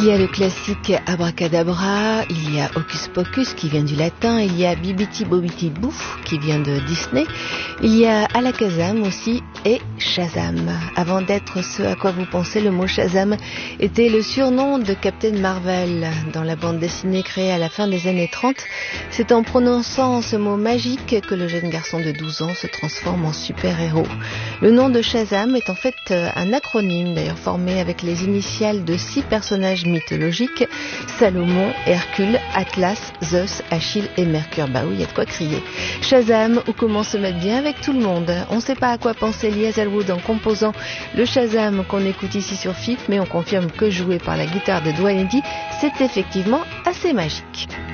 y a le classique Abracadabra, il y a Hocus Pocus qui vient du latin, il y a Bibiti Bobiti Bouf qui vient de Disney, il y a Alakazam aussi et Shazam. Avant d'être ce à quoi vous pensez, le mot Shazam était le surnom de Captain Marvel dans la bande dessinée créée à la fin des années 30. C'est en prononçant ce mot magique que le jeune garçon de 12 ans se transforme en super-héros. Le nom de Shazam est en fait un acronyme d'ailleurs formé avec les initiales de 6 personnages mythologiques: Salomon, Hercule, Atlas, Zeus, Achille et Mercure. Bah oui, il y a de quoi crier. Shazam, ou comment se mettre bien avec tout le monde. On ne sait pas à quoi penser Lee Hazlewood en composant le Shazam qu'on écoute ici sur FIP, mais on confirme que joué par la guitare de Dwayne Eddy, c'est effectivement assez magique.